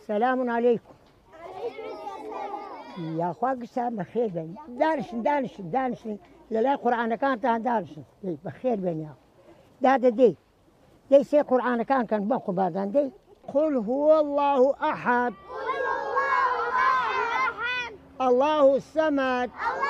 سلام عليكم. يا أخوة قسم بخير بين دانشن لا قرآن كان دانشن بخير بين يا ده دي سي قرآن كان بقوا بعدين دي قل هو الله أحد الله الصمد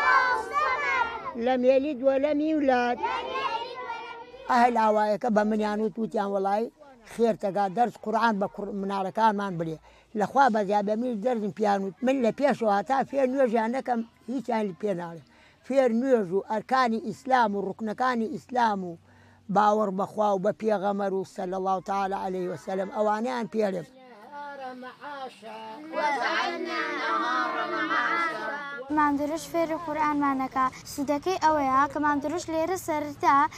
لم يلد ولم يولد أهل عوائك بمن يانو توتيان والله خير تقا درس قرآن من على كان مان بلي الأخوة بزيادة من درس بيانو من لبيشو هاتا في نيوجي عندكم هيك عن البيانو في نيوجو أركان إسلام وركن كان إسلام باور بخوا وببيغمر صلى الله تعالى عليه وسلم أوانيان بيرم وجعلنا نهار معاشا كمان دروش في القرآن معناك سودكي أويا كمان دروش لير سرتا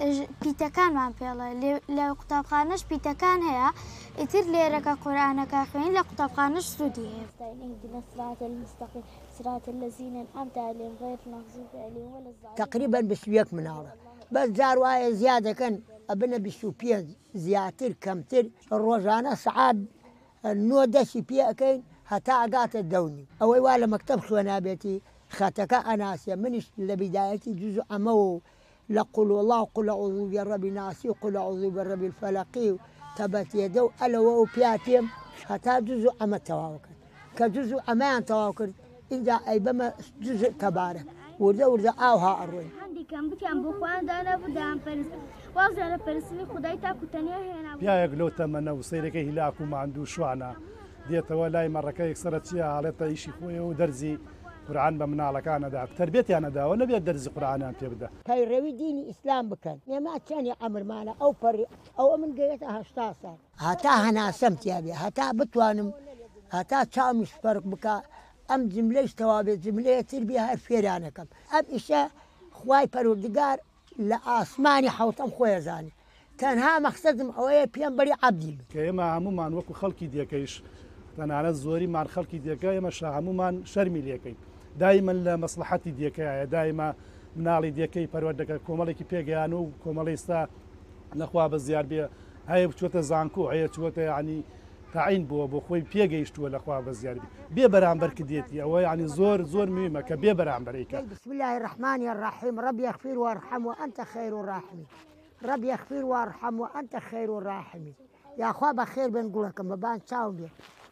بيتكان مان بيلا لو كتاب خانش بيتكان هي إتر ليرك قرآن كاخين لكتاب خانش سودي اهدنا الصراط المستقيم صراط الذين أنعمت عليهم غير المغضوب عليهم ولا الضالين تقريبا بسويك من هذا بس زار زيادة كان أبنا بسوبيا زياتر كمتر الروجانة سعاد النودة سبيا كين هتا قات الدوني أو ولا مكتب خوانا بيتي خاتك أناسيا منش لبدايتي جزء أمو لقل الله قل أعوذ برب الناس قل أعوذ برب الفلق تبت يدو ألا وأوبياتهم هتا جزء أما تواوكر كجزء أمان تواوكر إذا أي بما جزء تبارك ورده آوها أروي عندي كم بكم بخوان دانا بدان فرس وازانا فرسني خداي تاكو تانية هنا يا يقلو تمنا وصيرك هلاكو ما عنده شوعنا ديت ولاي مرة كي كسرت شيء على طيشي خوي ودرزي قرآن بمنا على كان دا تربيتي أنا دا ونبي درزي قرآن أنت يبدا كي روي ديني إسلام بكن يا ما كان أمر معنا أو فري أو من جيتها هشتاصر هتا هنا سمت يا بي هتا بتوانم هتا تشامش فرق بكا أم جملة توابع جملة تربية فيرانكم أم إشاء خواي پروردگار لآسماني حوتم خويا زاني تنها مقصدم أوي بيان بري عبدي كيما عموما وكو خلقي ديكيش تنها الزوري مع خلقي ديكا مش عموما شرمي ليكي دائما لمصلحتي ديكا دائما منالي ديكي پروردگار كومالي كي بيغانو كومالي ستا نخوا بزيار بي هاي بچوته زانكو هاي بچوته يعني تعين بو خوي بيجيشتو ولا خوا بزيار بي برامبر كديتي او يعني زور مهمه كبي برامبريكا بسم الله الرحمن الرحيم رب يغفر وارحم وانت خير الراحمين رب يغفر وارحم وانت خير الراحمين يا اخوة بخير بنقول لكم بان تشاو